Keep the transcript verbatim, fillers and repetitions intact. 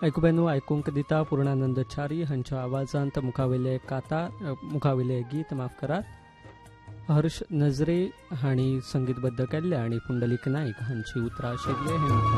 ऐकुबेनू आयकूंक दिता पूर्णानंद च्यारी हांच्या आवाजांत मुखावेले काता मुखावेले गीत माफ करात हर्ष नजरे हांणी संगीतबद्ध केल्ले आनी पुंडलीक नाईक हांची उतरां आशिल्ले हे